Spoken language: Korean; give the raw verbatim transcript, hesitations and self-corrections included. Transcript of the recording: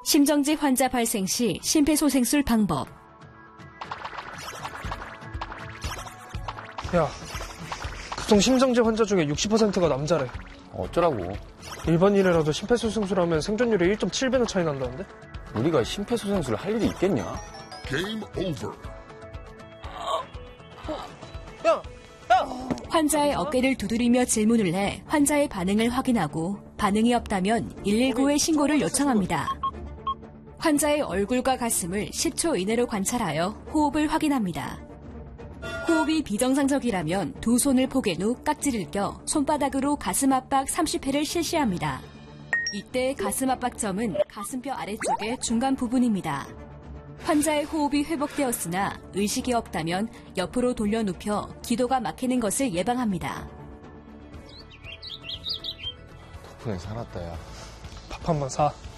심정지 환자 발생 시 심폐소생술 방법. 야, 급성 심정지 환자 중에 육십 퍼센트가 남자래. 어쩌라고. 일반인이라도 심폐소생술하면 생존율이 일 점 칠 배나 차이 난다는데? 우리가 심폐소생술을 할 일이 있겠냐? Game over. 야! 야! 환자의 어깨를 두드리며 질문을 해 환자의 반응을 확인하고 반응이 없다면 일일구에 신고를 요청합니다. 환자의 얼굴과 가슴을 십 초 이내로 관찰하여 호흡을 확인합니다. 호흡이 비정상적이라면 두 손을 포갠 후 깍지를 껴 손바닥으로 가슴 압박 삼십 회를 실시합니다. 이때 가슴 압박점은 가슴뼈 아래쪽의 중간 부분입니다. 환자의 호흡이 회복되었으나 의식이 없다면 옆으로 돌려 눕혀 기도가 막히는 것을 예방합니다. 덕분에 살았다, 야. 밥 한 번 사.